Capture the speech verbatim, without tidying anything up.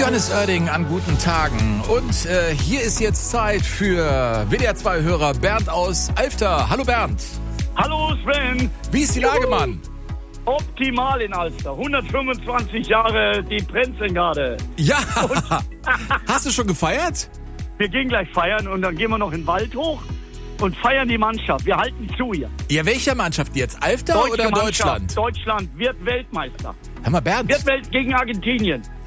Johannes Oerding an guten Tagen. Und äh, hier ist jetzt Zeit für W D R zwei Hörer Bernd aus Alfter. Hallo Bernd. Hallo Sven. Wie ist die Juhu. Lage, Mann? Optimal in Alfter. hundertfünfundzwanzig Jahre die Prinzengarde. Ja. Hast du schon gefeiert? Wir gehen gleich feiern und dann gehen wir noch in den Wald hoch und feiern die Mannschaft. Wir halten zu hier. Ja, welcher Mannschaft jetzt? Alfter Deutsche oder Mannschaft. Deutschland? Deutschland wird Weltmeister. Hör mal, Bernd. Wird Welt gegen Argentinien.